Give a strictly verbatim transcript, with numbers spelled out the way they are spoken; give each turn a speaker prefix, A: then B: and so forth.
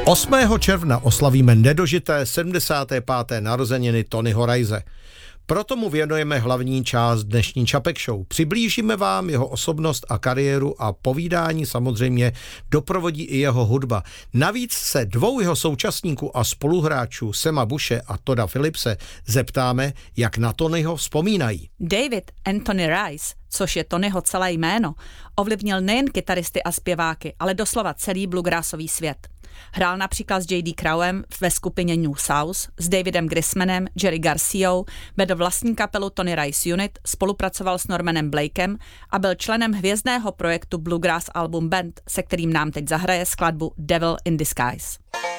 A: osmého června oslavíme nedožité sedmdesáté páté narozeniny Tonyho Rice. Proto mu věnujeme hlavní část dnešní Čapek Show. Přiblížíme vám jeho osobnost a kariéru a povídání samozřejmě doprovodí i jeho hudba. Navíc se dvou jeho současníků a spoluhráčů Sama Bushe a Todda Phillipse zeptáme, jak na Tonyho vzpomínají.
B: David Anthony Rice, což je Tonyho celé jméno, ovlivnil nejen kytaristy a zpěváky, ale doslova celý bluegrassový svět. Hrál například s J D Crowem ve skupině New South, s Davidem Grismanem, Jerry Garciou, vedl vlastní kapelu Tony Rice Unit, spolupracoval s Normanem Blakem a byl členem hvězdného projektu Bluegrass Album Band, se kterým nám teď zahraje skladbu Devil in Disguise.